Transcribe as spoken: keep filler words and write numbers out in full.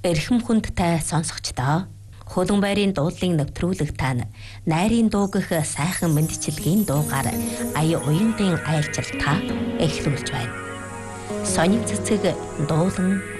Эрхэм хүндтэй сонсогчдоо Хөлөн байрын дуудлын нэвтрүүлэг тань найрын дуугих сайхан мэдчилгийн дуугаар ая уянгийн айлчилтаа эхлүүлж байна. Сонин цэцэг дуулан